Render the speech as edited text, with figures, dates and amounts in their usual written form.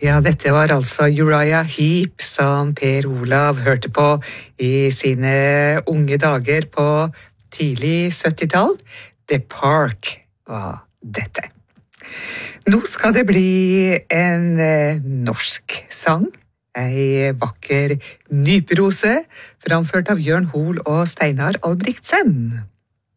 Ja, dette var altså Uriah Heep som Per Olav hørte på i sine unge dager på tidlig 70-tall. The Park var dette. Nå skal det bli en norsk sang, ei vakker nyperose, framført av Jørn Hoel og Steinar Albrigtsen.